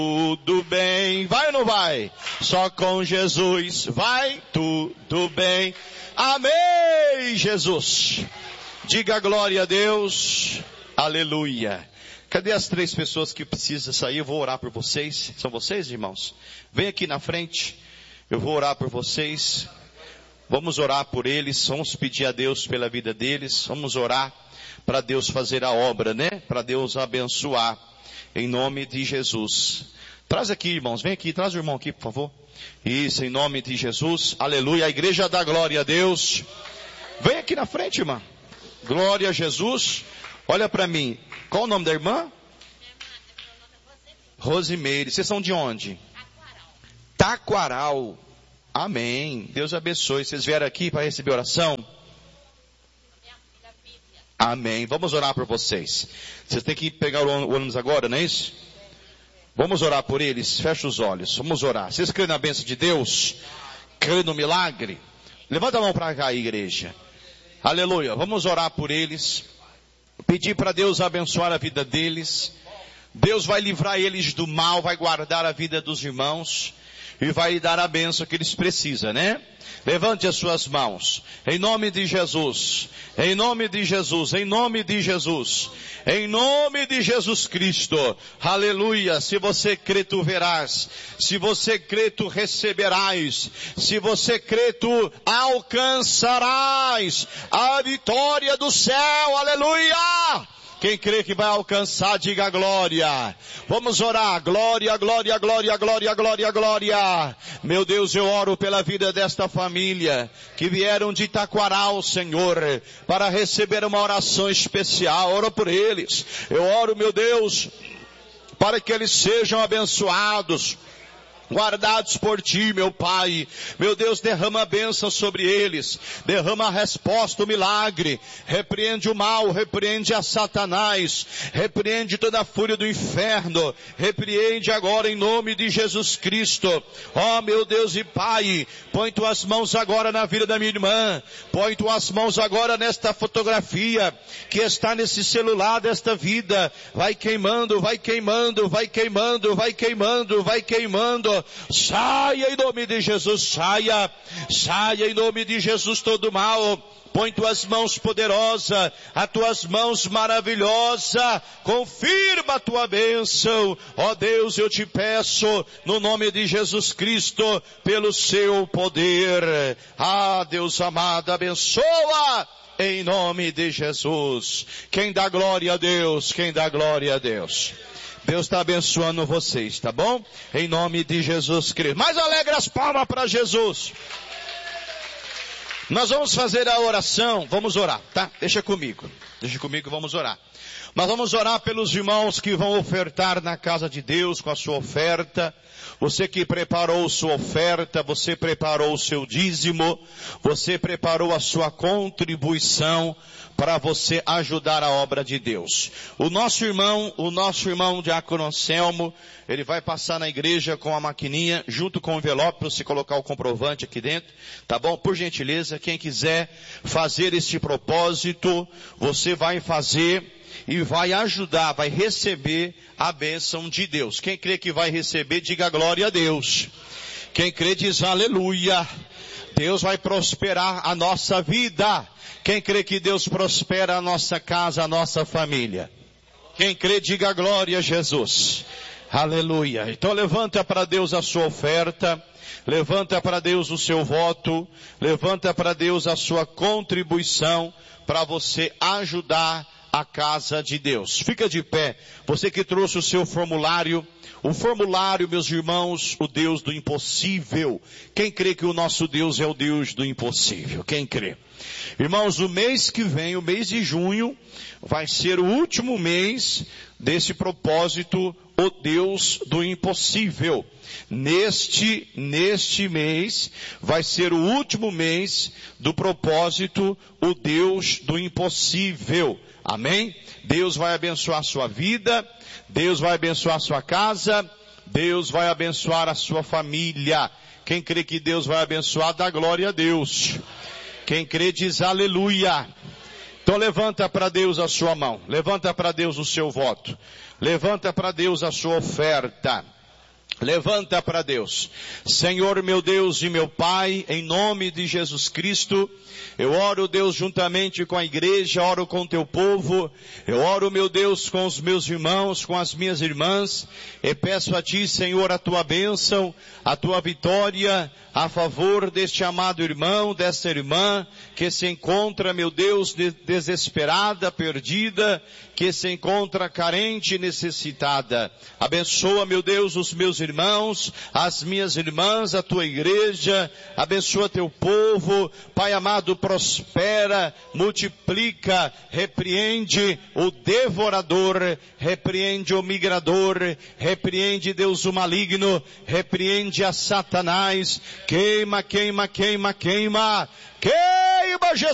tudo bem. Vai ou não vai? Só com Jesus vai tudo bem. Amém, Jesus. Diga glória a Deus. Aleluia. Cadê as 3 pessoas que precisam sair? Eu vou orar por vocês. São vocês, irmãos? Vem aqui na frente. Eu vou orar por vocês. Vamos orar por eles. Vamos pedir a Deus pela vida deles. Vamos orar para Deus fazer a obra, né? Para Deus abençoar. Em nome de Jesus. Traz aqui, irmãos. Vem aqui. Traz o irmão aqui, por favor. Isso, em nome de Jesus. Aleluia. A igreja dá glória a Deus. Vem aqui na frente, irmã. Glória a Jesus. Olha para mim. Qual o nome da irmã? Rosimeire. Vocês são de onde? Taquaral. Amém. Deus abençoe. Vocês vieram aqui para receber oração? Amém. Vamos orar por vocês. Vocês têm que pegar o ônibus agora, não é isso? Vamos orar por eles. Fecha os olhos. Vamos orar. Vocês creem na bênção de Deus? Creem no milagre? Levanta a mão para cá, igreja. Aleluia. Vamos orar por eles. Pedir para Deus abençoar a vida deles. Deus vai livrar eles do mal, vai guardar a vida dos irmãos e vai dar a bênção que eles precisam, né? Levante as suas mãos. Em nome de Jesus. Em nome de Jesus. Em nome de Jesus. Em nome de Jesus Cristo. Aleluia. Se você crê, tu verás. Se você crê, tu receberás. Se você crê, tu alcançarás a vitória do céu. Aleluia. Quem crê que vai alcançar, diga glória. Vamos orar. Glória, glória, glória, glória, glória, glória. Meu Deus, eu oro pela vida desta família que vieram de Taquaral, Senhor, para receber uma oração especial. Oro por eles. Eu oro, meu Deus, para que eles sejam abençoados, guardados por ti, meu Pai. Meu Deus, derrama a bênção sobre eles. Derrama a resposta, o milagre. Repreende o mal, repreende a Satanás. Repreende toda a fúria do inferno. Repreende agora em nome de Jesus Cristo. Ó, meu Deus e Pai, põe tuas mãos agora na vida da minha irmã. Põe tuas mãos agora nesta fotografia que está nesse celular desta vida. Vai queimando, vai queimando, vai queimando, vai queimando, vai queimando. Saia em nome de Jesus, saia em nome de Jesus todo mal. Põe tuas mãos poderosas, as tuas mãos maravilhosas, confirma a tua bênção. Ó Deus, eu te peço, no nome de Jesus Cristo, pelo seu poder. Ah, Deus amado, abençoa em nome de Jesus. Quem dá glória a Deus, quem dá glória a Deus. Deus está abençoando vocês, tá bom? Em nome de Jesus Cristo. Mais alegre as palmas para Jesus. Nós vamos fazer a oração, vamos orar, tá? Deixa comigo, vamos orar. Nós vamos orar pelos irmãos que vão ofertar na casa de Deus com a sua oferta. Você que preparou sua oferta, você preparou o seu dízimo, você preparou a sua contribuição para você ajudar a obra de Deus. O nosso irmão Diácono Anselmo, ele vai passar na igreja com a maquininha, junto com o envelope, para você colocar o comprovante aqui dentro, tá bom? Por gentileza, quem quiser fazer este propósito, você vai fazer e vai ajudar, vai receber a bênção de Deus. Quem crê que vai receber, diga glória a Deus. Quem crê, diz aleluia. Deus vai prosperar a nossa vida. Quem crê que Deus prospera a nossa casa, a nossa família? Quem crê, diga glória a Jesus. Aleluia. Então levanta para Deus a sua oferta. Levanta para Deus o seu voto. Levanta para Deus a sua contribuição para você ajudar a casa de Deus. Fica de pé. Você que trouxe o seu formulário. O formulário, meus irmãos, o Deus do impossível. Quem crê que o nosso Deus é o Deus do impossível? Quem crê? Irmãos, o mês que vem, o mês de junho, vai ser o último mês desse propósito, o Deus do impossível. Neste mês, vai ser o último mês do propósito, o Deus do impossível. Amém? Deus vai abençoar a sua vida, Deus vai abençoar a sua casa, Deus vai abençoar a sua família. Quem crê que Deus vai abençoar, dá glória a Deus. Quem crê diz aleluia. Então levanta para Deus a sua mão, levanta para Deus o seu voto, levanta para Deus a sua oferta. Levanta para Deus. Senhor meu Deus e meu Pai, em nome de Jesus Cristo, eu oro, Deus, juntamente com a igreja, oro com o teu povo, eu oro, meu Deus, com os meus irmãos, com as minhas irmãs, e peço a ti, Senhor, a tua bênção, a tua vitória, a favor deste amado irmão, desta irmã, que se encontra, meu Deus, desesperada, perdida, que se encontra carente e necessitada. Abençoa, meu Deus, os meus irmãos, as minhas irmãs, a tua igreja, abençoa teu povo, Pai amado, prospera, multiplica, repreende o devorador, repreende o migrador, repreende, Deus, o maligno, repreende a Satanás, queima, queima, queima, queima, queima, Jesus!